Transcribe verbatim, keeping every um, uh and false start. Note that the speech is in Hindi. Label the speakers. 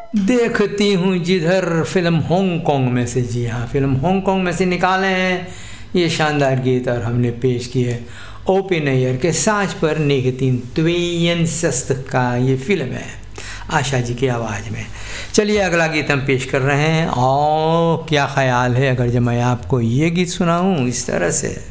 Speaker 1: देखती हूँ जिधर फिल्म हांगकांग में से। जी हाँ, फिल्म हांगकांग में से निकाले हैं ये शानदार गीत और हमने पेश किए ओ.पी. नैयर के साज पर निगतीन त्वेयन सस्त का ये फिल्म है आशा जी की आवाज़ में। चलिए अगला गीत हम पेश कर रहे हैं। और क्या ख्याल है अगर जब मैं आपको ये गीत सुनाऊँ इस तरह से।